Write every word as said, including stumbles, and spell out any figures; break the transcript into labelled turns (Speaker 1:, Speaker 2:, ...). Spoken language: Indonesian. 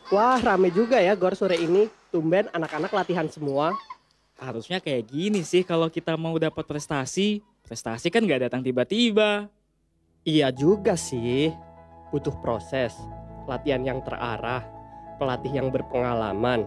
Speaker 1: Wah, rame juga ya Gor sore ini. Tumben anak-anak latihan semua.
Speaker 2: Harusnya kayak gini sih kalau kita mau dapat prestasi. Prestasi kan nggak datang tiba-tiba.
Speaker 1: Iya juga sih. Butuh proses, latihan yang terarah, pelatih yang berpengalaman,